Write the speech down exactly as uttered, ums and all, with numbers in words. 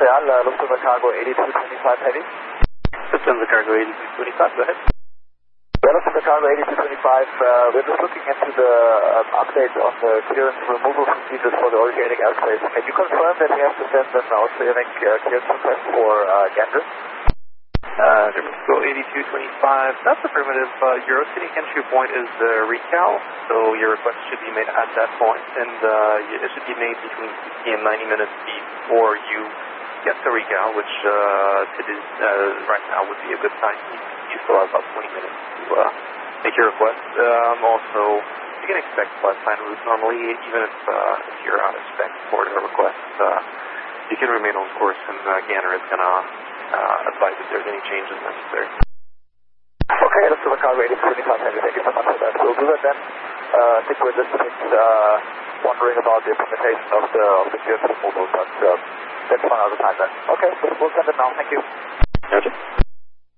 Real, uh, Lufthansa Cargo eighty-two twenty-five heavy. Lufthansa Cargo eighty-two twenty-five, go ahead. Yeah, Lufthansa Cargo eighty-two twenty-five, uh, we're just looking into the um, update on the clearance removal procedures for the originating airspace. Can you confirm that we have to send an oceanic uh, clearance request for uh, Gander? Uh, Go eighty-two twenty-five, that's affirmative. Uh, your oceanic entry point is the recal, so your request should be made at that point, and uh, it should be made between sixty and ninety minutes before you get to recal, which uh, it is, uh, right now would be a good time. You, you still have about twenty minutes to uh, make your request. Um, also, you can expect flight plan route normally, even if, uh, if you're out of spec for the request. Uh, you can remain on course, and uh, Gander is going to uh, advise if there's any changes necessary. Okay, let's do the Cargo eighty-two twenty-five heavy. Thank you so much for that. We'll do that then. Uh, I think we're just a bit uh, wondering about the implementation of the, of the clearance removal, but uh, that's one other time then. Okay, we'll send it now. Thank you. Roger.